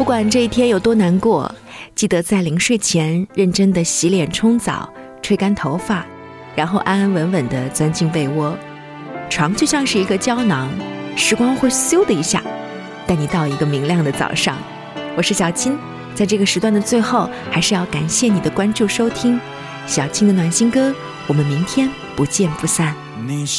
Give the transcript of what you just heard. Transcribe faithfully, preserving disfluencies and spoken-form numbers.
不管这一天有多难过，记得在临睡前认真的洗脸冲澡，吹干头发，然后安安稳稳地钻进被窝。床就像是一个胶囊，时光会咻的一下带你到一个明亮的早上。我是小青，在这个时段的最后，还是要感谢你的关注收听。小青的暖心歌，我们明天不见不散。 你是